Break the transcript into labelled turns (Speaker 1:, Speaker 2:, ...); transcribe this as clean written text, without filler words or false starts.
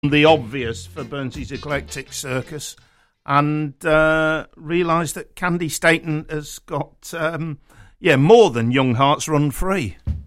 Speaker 1: the obvious for Burnsley's Eclectic Circus and realised that Candy Staten has got, more than Young Hearts Run Free.